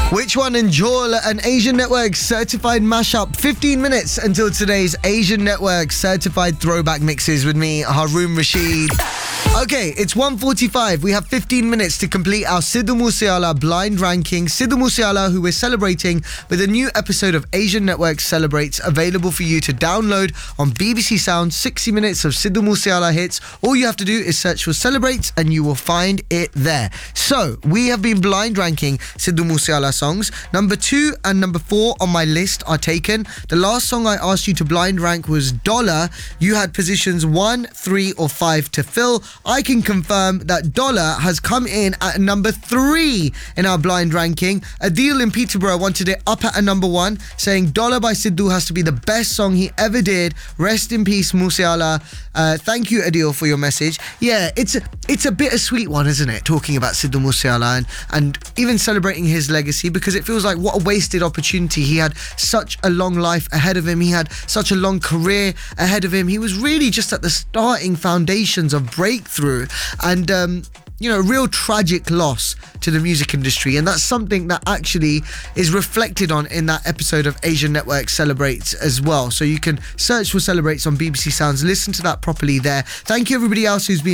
Which One and Joel, an Asian Network certified mashup. 15 minutes until today's Asian Network certified throwback mixes with me, Haroon Rashid. Okay, it's 1:45. We have 15 minutes to complete our Sidhu Moosewaala blind ranking. Sidhu Moosewaala, who we're celebrating with a new episode of Asian Network Celebrates, available for you to download on BBC Sound. 60 minutes of Sidhu Moosewaala hits. All you have to do is search for Celebrates and you will find it there. So, we have been blind ranking Sidhu Moosewaala songs. Number 2 and number 4 on my list are taken. The last song I asked you to blind rank was Dollar. You had positions 1, 3 or 5 to fill. I can confirm that Dollar has come in at number 3 in our blind ranking. Adil in Peterborough wanted it up at a number 1, saying Dollar by Sidhu has to be the best song he ever did. Rest in peace, Moosewaala. Thank you, Adil, for your message. Yeah, it's a bittersweet one, isn't it? Talking about Sidhu Moosewaala and even celebrating his legacy, because it feels like what a wasted opportunity. He had such a long life ahead of him. He had such a long career ahead of him. He was really just at the starting foundations of breakthrough, and real tragic loss to the music industry. And that's something that actually is reflected on in that episode of Asian Network Celebrates as well. So you can search for Celebrates on BBC Sounds, listen to that properly there. Thank you everybody else who's been